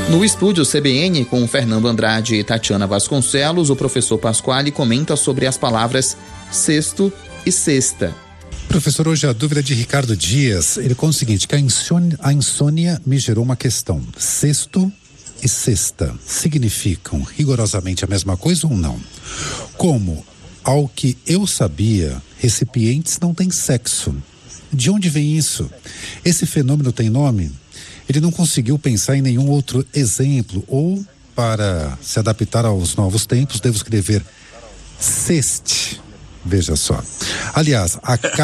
No estúdio CBN, com Fernando Andrade e Tatiana Vasconcelos, o professor Pasquale comenta sobre as palavras sexto e sexta. Professor, hoje a dúvida de Ricardo Dias, ele conta o seguinte, que a insônia me gerou uma questão. Sexto e sexta significam rigorosamente a mesma coisa ou não? Como, ao que eu sabia, recipientes não têm sexo. De onde vem isso? Esse fenômeno tem nome? Ele não conseguiu pensar em nenhum outro exemplo, ou, para se adaptar aos novos tempos, devo escrever ceste. Veja só. Aliás,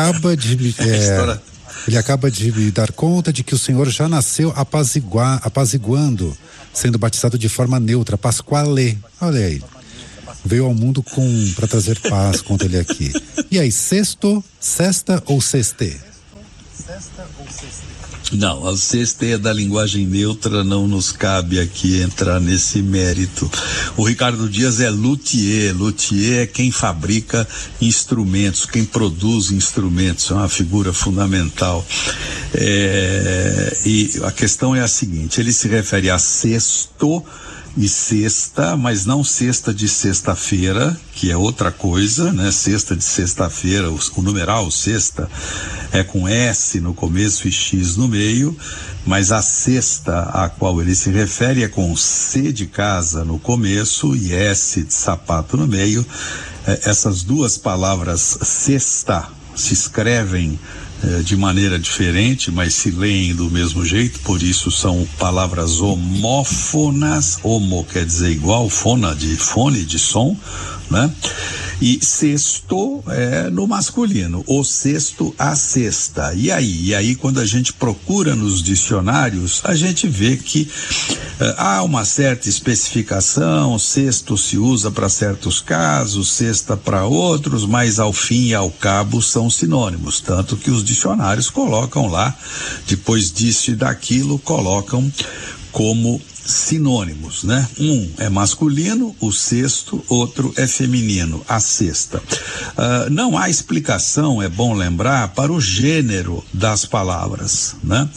ele acaba de me dar conta de que o Senhor já nasceu apaziguando, sendo batizado de forma neutra, Pasquale. Olha aí. Veio ao mundo para trazer paz, conta ele aqui. E aí, sexto, sexta ou sexte? Não, a sexta é da linguagem neutra, não nos cabe aqui entrar nesse mérito. O Ricardo Dias é luthier. Luthier é quem fabrica instrumentos, quem produz instrumentos, é uma figura fundamental. E a questão é a seguinte, ele se refere a sexto e sexta, mas não sexta de sexta-feira, que é outra coisa, né? Sexta de sexta-feira, o numeral sexta é com S no começo e X no meio, mas a sexta a qual ele se refere é com C de casa no começo e S de sapato no meio. Essas duas palavras sexta se escrevem de maneira diferente, mas se leem do mesmo jeito, por isso são palavras homófonas. Homo quer dizer igual, fona de fone, de som, né? E sexto é no masculino, o sexto, a sexta. E aí quando a gente procura nos dicionários, a gente vê que há uma certa especificação, sexto se usa para certos casos, sexta para outros, mas ao fim e ao cabo são sinônimos, tanto que os dicionários colocam lá, depois disso e daquilo, colocam como sinônimos, né? Um é masculino, o sexto, outro é feminino, a sexta. Não há explicação, é bom lembrar, para o gênero das palavras, né?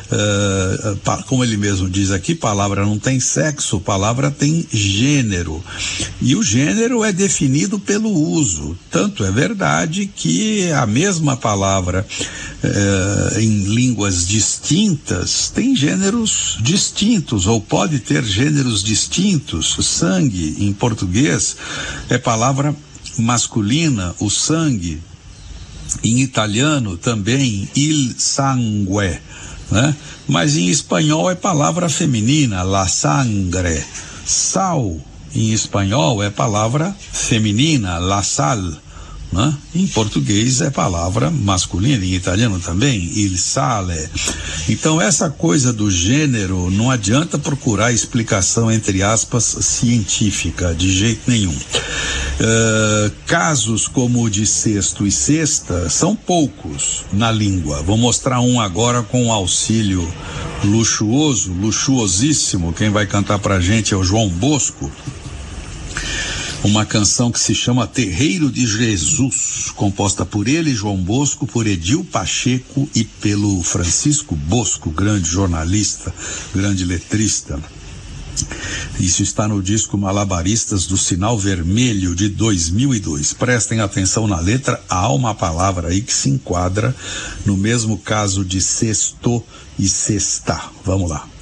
Como ele mesmo diz aqui, palavra não tem sexo, palavra tem gênero. E o gênero é definido pelo uso. Tanto é verdade que a mesma palavra em línguas distintas tem gêneros distintos, ou pode ter gêneros distintos. Sangue, em português, é palavra masculina, o sangue. Em italiano também, il sangue, né? Mas em espanhol é palavra feminina, la sangre. Sal, em espanhol, é palavra feminina, la sal, né? Em português é palavra masculina, em italiano também, il sale. Então essa coisa do gênero não adianta procurar explicação, entre aspas, científica, de jeito nenhum. Casos como o de sexto e sexta são poucos na língua. Vou mostrar um agora com um auxílio luxuosíssimo. Quem vai cantar pra gente é o João Bosco. Uma canção que se chama Terreiro de Jesus, composta por ele, João Bosco, por Edil Pacheco e pelo Francisco Bosco, grande jornalista, grande letrista. Isso está no disco Malabaristas do Sinal Vermelho de 2002. Prestem atenção na letra, há uma palavra aí que se enquadra no mesmo caso de sexto e sexta. Vamos lá.